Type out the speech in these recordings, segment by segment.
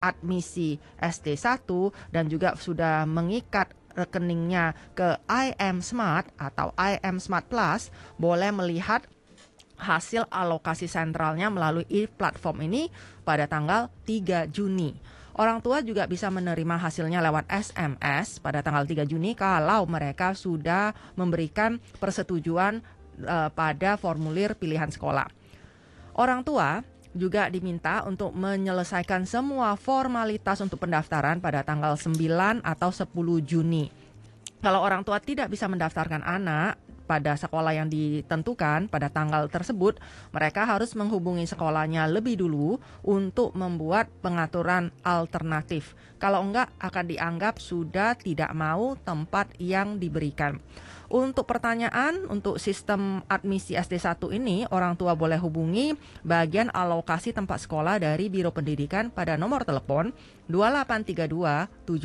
admisi SD1 dan juga sudah mengikat rekeningnya ke IM Smart atau IM Smart Plus, boleh melihat hasil alokasi sentralnya melalui e-platform ini pada tanggal 3 Juni. Orang tua juga bisa menerima hasilnya lewat SMS pada tanggal 3 Juni kalau mereka sudah memberikan persetujuan pada formulir pilihan sekolah. Orang tua juga diminta untuk menyelesaikan semua formalitas untuk pendaftaran pada tanggal 9 atau 10 Juni. Kalau orang tua tidak bisa mendaftarkan anak pada sekolah yang ditentukan pada tanggal tersebut, mereka harus menghubungi sekolahnya lebih dulu untuk membuat pengaturan alternatif. Kalau enggak, akan dianggap sudah tidak mau tempat yang diberikan. Untuk pertanyaan untuk sistem admisi SD1 ini, orang tua boleh hubungi bagian alokasi tempat sekolah dari Biro Pendidikan pada nomor telepon 2832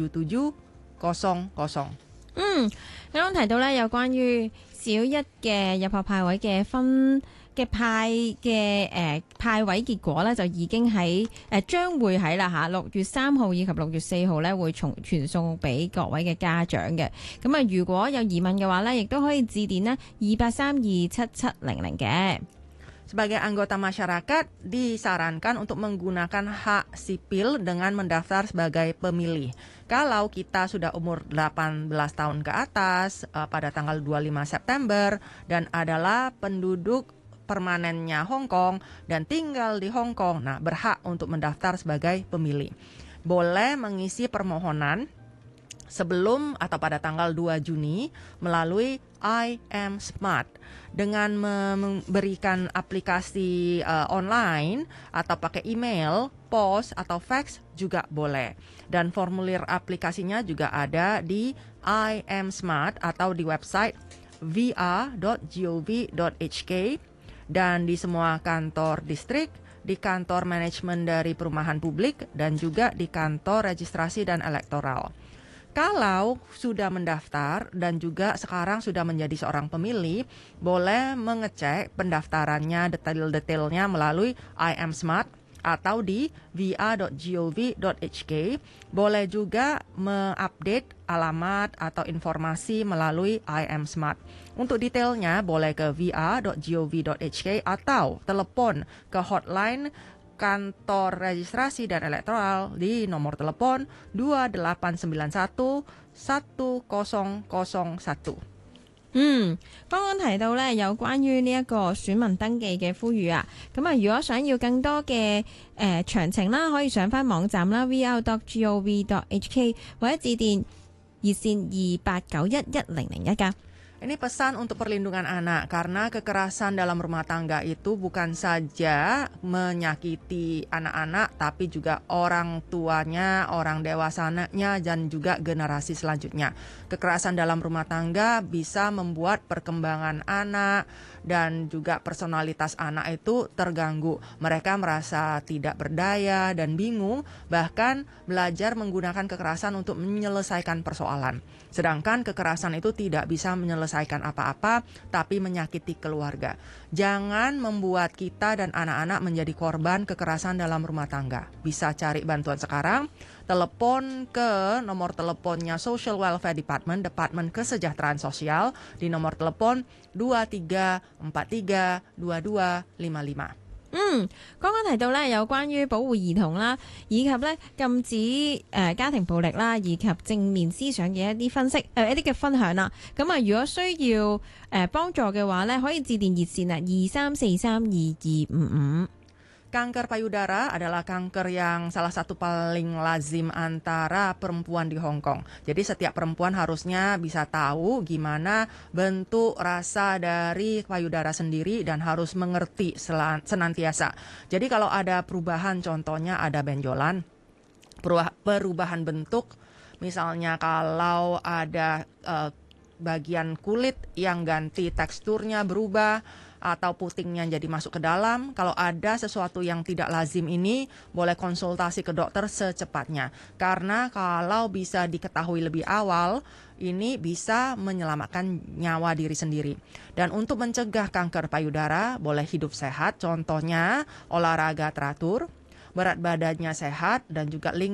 7700. 啱啱提到咧，有關於小一嘅入學派位嘅派位結果咧，就已經將會喺6月3號以及6月4號咧會傳送俾各位嘅家長嘅。咁啊，如果有疑問嘅話咧，亦都可以致電呢28327700嘅。 Sebagai anggota masyarakat, disarankan untuk menggunakan hak sipil dengan mendaftar sebagai pemilih. Kalau kita sudah umur 18 tahun ke atas pada tanggal 25 September dan adalah penduduk permanennya Hong Kong dan tinggal di Hong Kong, nah berhak untuk mendaftar sebagai pemilih. Boleh mengisi permohonan sebelum atau pada tanggal 2 Juni melalui IM Smart dengan memberikan aplikasi online atau pakai email, pos atau fax juga boleh. Dan formulir aplikasinya juga ada di IM Smart atau di website va.gov.hk dan di semua kantor distrik, di kantor manajemen dari perumahan publik dan juga di kantor registrasi dan elektoral. Kalau sudah mendaftar dan juga sekarang sudah menjadi seorang pemilih, boleh mengecek pendaftarannya detail-detailnya melalui IM Smart atau di va.gov.hk. Boleh juga mengupdate alamat atau informasi melalui IM Smart. Untuk detailnya boleh ke va.gov.hk atau telepon ke hotline kantor registrasi dan elektoral di nomor telepon 2891 1001。 剛剛提到咧有關於呢一個選民登記嘅呼籲啊，咁啊如果想要更多嘅詳情啦，可以上翻網站啦 vr.gov.hk 或者致電熱線28911001㗎。 Ini pesan untuk perlindungan anak karena kekerasan dalam rumah tangga itu bukan saja menyakiti anak-anak tapi juga orang tuanya, orang dewasanya dan juga generasi selanjutnya. Kekerasan dalam rumah tangga bisa membuat perkembangan anak dan juga personalitas anak itu terganggu. Mereka merasa tidak berdaya dan bingung, bahkan belajar menggunakan kekerasan untuk menyelesaikan persoalan. Sedangkan kekerasan itu tidak bisa menyelesaikan apa-apa, tapi menyakiti keluarga. Jangan membuat kita dan anak-anak menjadi korban kekerasan dalam rumah tangga. Bisa cari bantuan sekarang, telepon ke nomor teleponnya Social Welfare Department, Departemen Kesejahteraan Sosial di nomor telepon 23432255。 剛剛提到咧有關於保護兒童啦，以及咧禁止家庭暴力啦，以及正面思想嘅一啲分析一啲嘅分享啦。咁啊，如果需要幫助嘅話咧，可以致電熱線啊23432255。 Kanker payudara adalah kanker yang salah satu paling lazim antara perempuan di Hong Kong. Jadi setiap perempuan harusnya bisa tahu gimana bentuk rasa dari payudara sendiri dan harus mengerti senantiasa. Jadi kalau ada perubahan, contohnya ada benjolan, perubahan bentuk, misalnya kalau ada bagian kulit yang ganti teksturnya berubah, atau putingnya jadi masuk ke dalam. Kalau ada sesuatu yang tidak lazim ini, boleh konsultasi ke dokter secepatnya. Karena kalau bisa diketahui lebih awal, ini bisa menyelamatkan nyawa diri sendiri. Dan untuk mencegah kanker payudara, boleh hidup sehat, contohnya olahraga teratur, berat badannya sehat dan juga